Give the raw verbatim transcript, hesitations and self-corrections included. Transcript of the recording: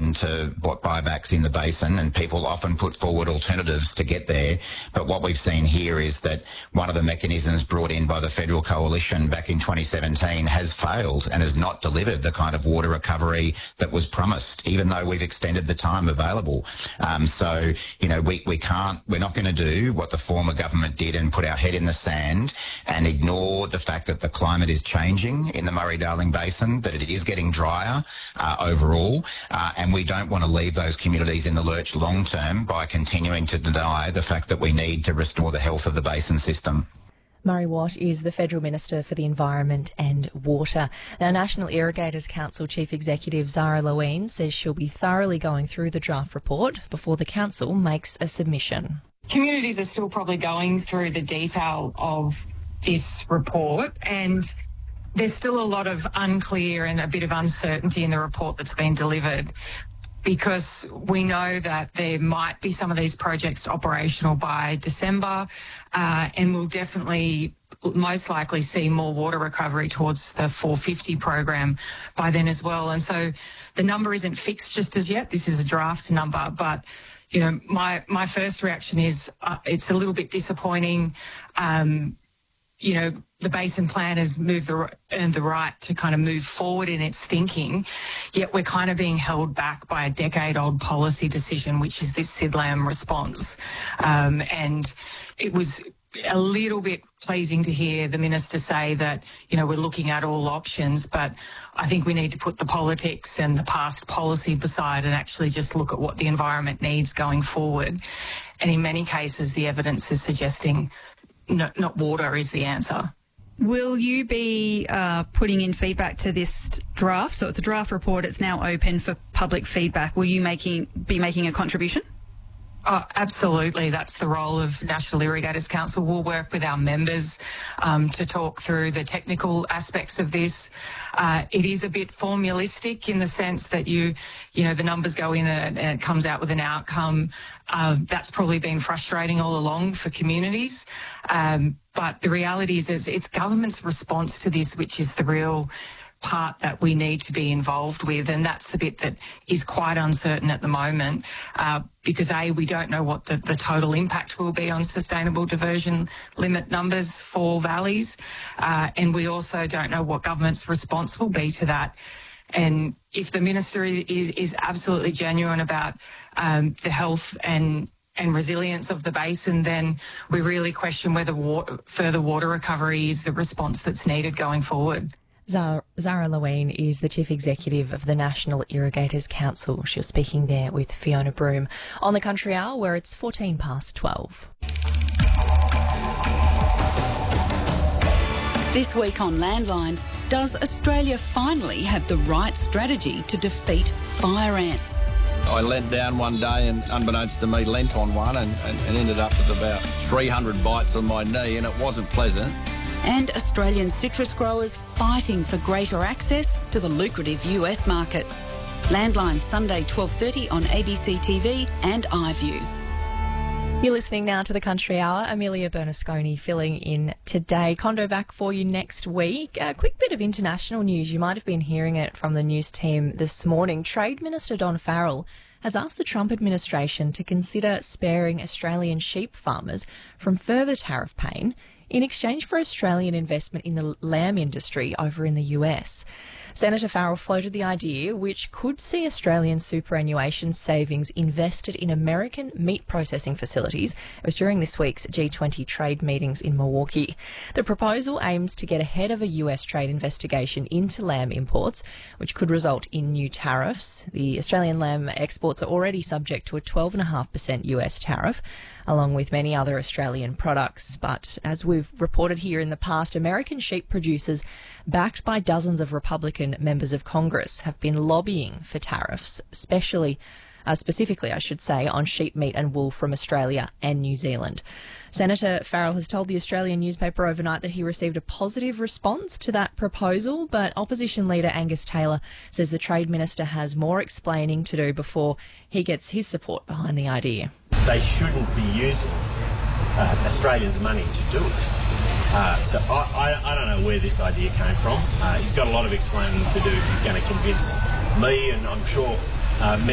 open to buybacks in the basin, and people often put forward alternatives to get there. But what we've seen here is that one of the mechanisms brought in by the federal coalition back in twenty seventeen has failed and has not delivered the kind of water recovery that was promised, even though we've extended the time available. Um, so, you know, we, we can't, we're not going to do what the former government did and put our head in the sand and ignore the fact that the climate is changing in the Murray-Darling Basin, that it is getting drier uh, overall, uh, and we don't want to leave those communities in the lurch long term by continuing to deny the fact that we need to restore the health of the basin system. Murray Watt is the Federal Minister for the Environment and Water. Now, National Irrigators Council Chief Executive Zara Lewin says she'll be thoroughly going through the draft report before the Council makes a submission. Communities are still probably going through the detail of this report, and there's still a lot of unclear and a bit of uncertainty in the report that's been delivered, because we know that there might be some of these projects operational by December, uh, and we'll definitely most likely see more water recovery towards the four fifty program by then as well. And so the number isn't fixed just as yet. This is a draft number, but you know, my my first reaction is uh, it's a little bit disappointing. Um, you know, the Basin Plan has moved the, earned the right to kind of move forward in its thinking, yet we're kind of being held back by a decade-old policy decision, which is this SIDLAM response. Um, and it was a little bit pleasing to hear the Minister say that, you know, we're looking at all options, but I think we need to put the politics and the past policy beside and actually just look at what the environment needs going forward. And in many cases, the evidence is suggesting No, not water is the answer. Will you be uh, putting in feedback to this draft? So it's a draft report. It's now open for public feedback. Will you making be making a contribution? Oh, absolutely. That's the role of National Irrigators Council. We'll work with our members um, to talk through the technical aspects of this. Uh, it is a bit formulistic in the sense that you, you know, the numbers go in and, and it comes out with an outcome. Um, that's probably been frustrating all along for communities. Um, but the reality is, is it's government's response to this, which is the real part that we need to be involved with, and that's the bit that is quite uncertain at the moment, uh, because A, we don't know what the, the total impact will be on sustainable diversion limit numbers for valleys, uh, and we also don't know what government's response will be to that. And if the Minister is, is, is absolutely genuine about um, the health and and resilience of the basin, then we really question whether water, further water recovery is the response that's needed going forward. Zara, Zara Lewin is the Chief Executive of the National Irrigators Council. She was speaking there with Fiona Broome on the Country Hour, where it's fourteen past twelve. This week on Landline, does Australia finally have the right strategy to defeat fire ants? I leant down one day and, unbeknownst to me, leant on one and, and, and ended up with about three hundred bites on my knee, and it wasn't pleasant. And Australian citrus growers fighting for greater access to the lucrative U S market. Landline Sunday twelve thirty on A B C T V and iView. You're listening now to the Country Hour. Amelia Bernasconi filling in today. Condo back for you next week. A quick bit of international news. You might have been hearing it from the news team this morning. Trade Minister Don Farrell has asked the Trump administration to consider sparing Australian sheep farmers from further tariff pain in exchange for Australian investment in the lamb industry over in the U S. Senator Farrell floated the idea, which could see Australian superannuation savings invested in American meat processing facilities. It was during this week's G twenty trade meetings in Milwaukee. The proposal aims to get ahead of a U S trade investigation into lamb imports, which could result in new tariffs. The Australian lamb exports are already subject to a twelve point five percent U S tariff, along with many other Australian products. But as we've reported here in the past, American sheep producers, backed by dozens of Republican members of Congress, have been lobbying for tariffs, especially, uh, specifically, I should say, on sheep meat and wool from Australia and New Zealand. Senator Farrell has told the Australian newspaper overnight that he received a positive response to that proposal, but opposition leader Angus Taylor says the Trade Minister has more explaining to do before he gets his support behind the idea. They shouldn't be using uh, Australians' money to do it. Uh, so I, I, I don't know where this idea came from. Uh, he's got a lot of explaining to do if he's going to convince me, and I'm sure uh,